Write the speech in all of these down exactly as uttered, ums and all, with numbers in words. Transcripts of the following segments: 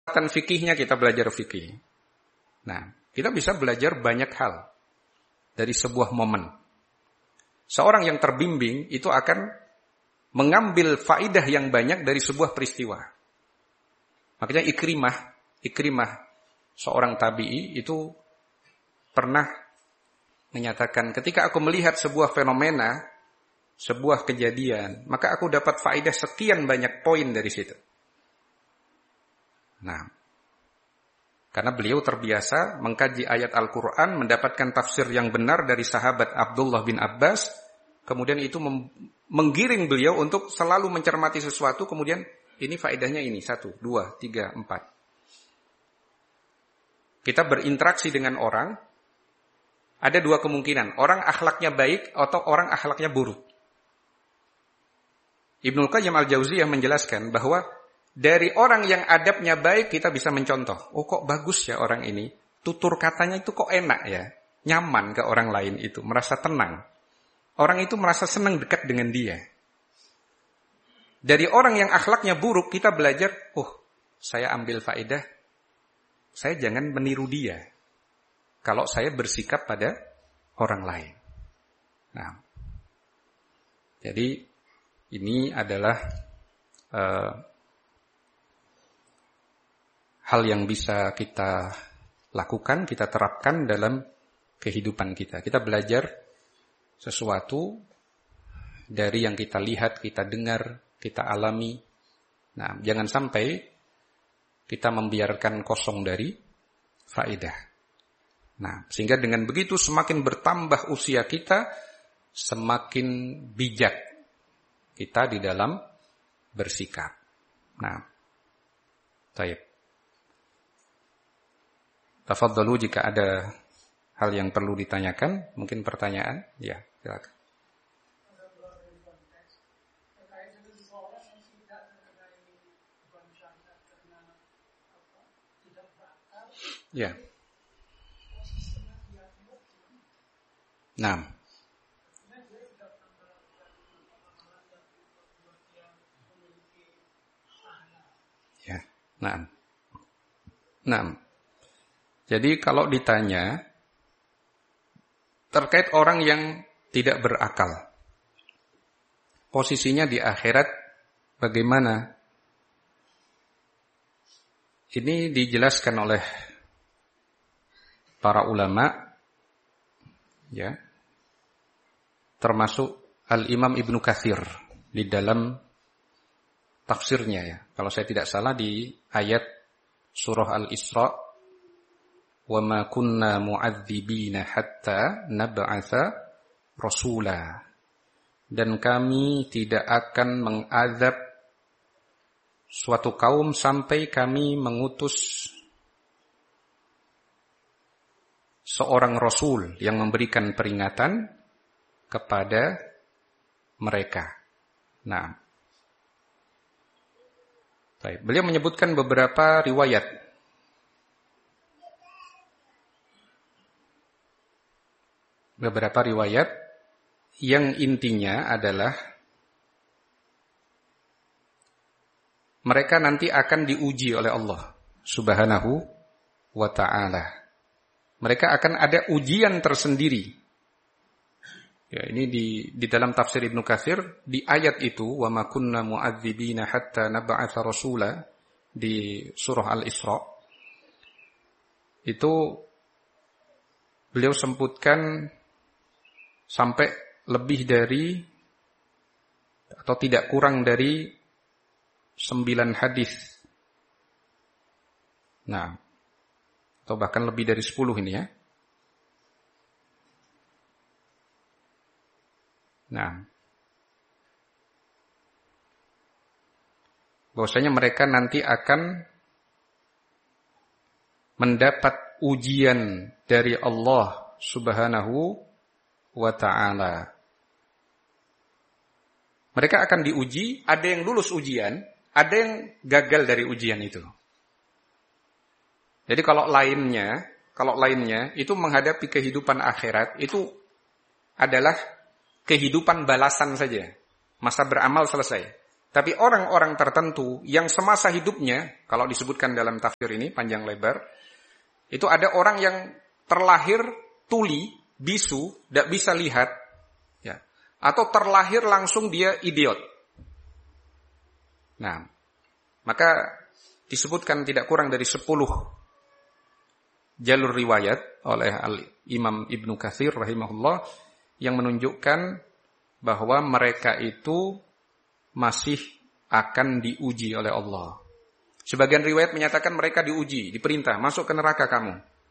kekuatan fikihnya kita belajar fikih. Nah, kita bisa belajar banyak hal dari sebuah momen. Seorang yang terbimbing itu akan mengambil faidah yang banyak dari sebuah peristiwa. Makanya Ikrimah, Ikrimah seorang tabi'i itu pernah menyatakan, ketika aku melihat sebuah fenomena, sebuah kejadian, maka aku dapat faidah sekian banyak poin dari situ. Nah, karena beliau terbiasa mengkaji ayat Al-Quran, mendapatkan tafsir yang benar dari sahabat Abdullah bin Abbas, kemudian itu mem- menggiring beliau untuk selalu mencermati sesuatu, kemudian ini faedahnya ini, satu, dua, tiga, empat. Kita berinteraksi dengan orang, ada dua kemungkinan, orang akhlaknya baik atau orang akhlaknya buruk. Ibnul Qayyim Al-Jauziyah menjelaskan bahwa dari orang yang adabnya baik kita bisa mencontoh. Oh kok bagus ya orang ini. Tutur katanya itu kok enak ya. Nyaman ke orang lain itu. Merasa tenang. Orang itu merasa senang dekat dengan dia. Dari orang yang akhlaknya buruk kita belajar. Oh saya ambil faedah. Saya jangan meniru dia. Kalau saya bersikap pada orang lain. Nah. Jadi ini adalah Uh, hal yang bisa kita lakukan, kita terapkan dalam kehidupan kita. Kita belajar sesuatu dari yang kita lihat, kita dengar, kita alami. Nah, jangan sampai kita membiarkan kosong dari faedah. Nah, sehingga dengan begitu semakin bertambah usia kita, semakin bijak kita di dalam bersikap. Nah, baik. Tafadhalu jika ada hal yang perlu ditanyakan, mungkin pertanyaan, ya, silakan. Ya. Nah. Ya, nah. Nah. Jadi kalau ditanya terkait orang yang tidak berakal, posisinya di akhirat bagaimana? Ini dijelaskan oleh para ulama, ya, termasuk Al-Imam Ibnu Katsir di dalam tafsirnya, ya. Kalau saya tidak salah di ayat surah Al-Isra, wa ma kunna mu'adzibina hatta nab'atsa rasula. Dan kami tidak akan mengazab suatu kaum sampai kami mengutus seorang rasul yang memberikan peringatan kepada mereka. Nah, baik. Beliau menyebutkan beberapa riwayat. Beberapa riwayat yang intinya adalah mereka nanti akan diuji oleh Allah Subhanahu wa ta'ala. Mereka akan ada ujian tersendiri. Ya, ini di di dalam tafsir Ibnu Katsir di ayat itu, wa ma kunna mu'adzibina hatta nab'atsa rasula, di surah Al-Isra. Itu beliau sebutkan sampai lebih dari atau tidak kurang dari sembilan hadis. Nah, atau bahkan lebih dari sepuluh ini, ya. Nah, bahwasanya mereka nanti akan mendapat ujian dari Allah Subhanahu wa ta'ala. Mereka akan diuji, ada yang lulus ujian, ada yang gagal dari ujian itu. Jadi kalau lainnya, kalau lainnya itu menghadapi kehidupan akhirat, itu adalah kehidupan balasan saja. Masa beramal selesai. Tapi orang-orang tertentu yang semasa hidupnya, kalau disebutkan dalam tafsir ini panjang lebar, itu ada orang yang terlahir tuli, bisu, tidak bisa lihat, ya, atau terlahir langsung dia idiot. Nah, maka disebutkan tidak kurang dari sepuluh jalur riwayat oleh Imam Ibnu Katsir rahimahullah yang menunjukkan bahwa mereka itu masih akan diuji oleh Allah. Sebagian riwayat menyatakan mereka diuji, diperintah, masuk ke neraka kamu.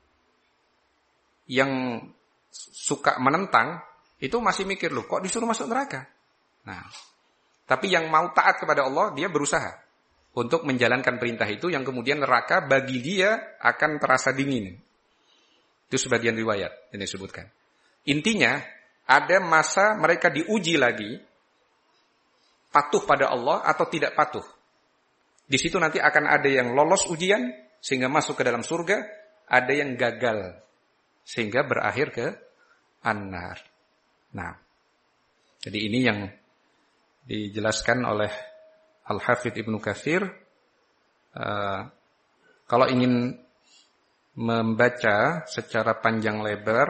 Yang suka menentang, itu masih mikir, loh kok disuruh masuk neraka? Nah, tapi yang mau taat kepada Allah, dia berusaha untuk menjalankan perintah itu, yang kemudian neraka bagi dia akan terasa dingin. Itu sebagian riwayat yang disebutkan. Intinya, ada masa mereka diuji lagi, patuh pada Allah atau tidak patuh. Di situ nanti akan ada yang lolos ujian sehingga masuk ke dalam surga, ada yang gagal sehingga berakhir ke an-nar. Nah, jadi ini yang dijelaskan oleh Al-Hafidz Ibnu Katsir. Uh, kalau ingin membaca secara panjang lebar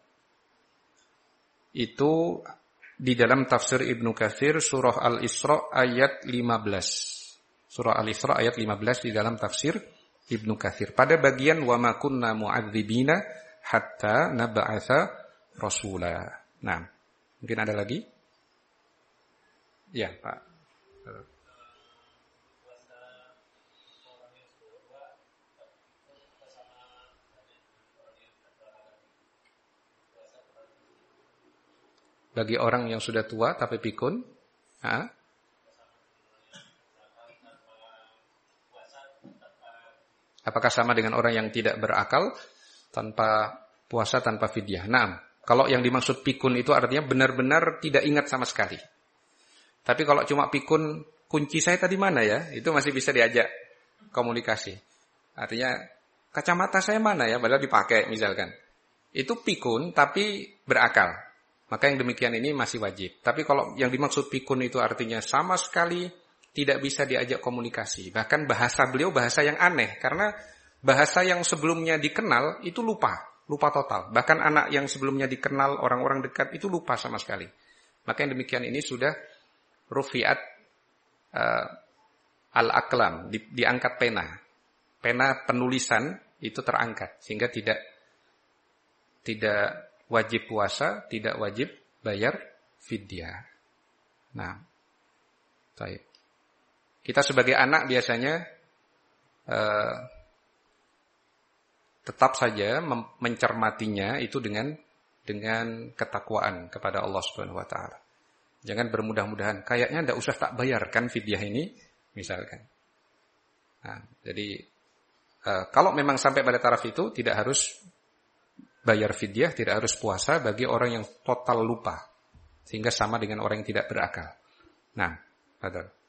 itu di dalam tafsir Ibnu Katsir surah Al-Isra ayat lima belas. Surah Al-Isra ayat lima belas di dalam tafsir Ibnu Katsir. Pada bagian wa ma kunna mu'adzibina hatta nab'atsa rasula. Nah, mungkin ada lagi? Ya, Pak. Bagi orang yang sudah tua tapi pikun, ha? Apakah sama dengan orang yang tidak berakal tanpa puasa, tanpa fidyah? Nah, kalau yang dimaksud pikun itu artinya benar-benar tidak ingat sama sekali. Tapi kalau cuma pikun, kunci saya tadi mana ya? Itu masih bisa diajak komunikasi. Artinya, kacamata saya mana ya? Padahal dipakai misalkan. Itu pikun tapi berakal. Maka yang demikian ini masih wajib. Tapi kalau yang dimaksud pikun itu artinya sama sekali tidak bisa diajak komunikasi. Bahkan bahasa beliau bahasa yang aneh. Karena bahasa yang sebelumnya dikenal itu lupa. Lupa total. Bahkan anak yang sebelumnya dikenal orang-orang dekat itu lupa sama sekali. Maka yang demikian ini sudah rufiat uh, al-aqlam. Di, diangkat pena. Pena penulisan itu terangkat. Sehingga tidak tidak wajib puasa, tidak wajib bayar fidyah. Nah, baik. Kita sebagai anak biasanya uh, tetap saja mem- mencermatinya itu dengan dengan ketakwaan kepada Allah Subhanahu wa taala. Jangan bermudah-mudahan, kayaknya enggak usah tak bayarkan fidyah ini, misalkan. Nah, jadi uh, kalau memang sampai pada taraf itu tidak harus bayar fidyah, tidak harus puasa bagi orang yang total lupa. Sehingga sama dengan orang yang tidak berakal. Nah, padahal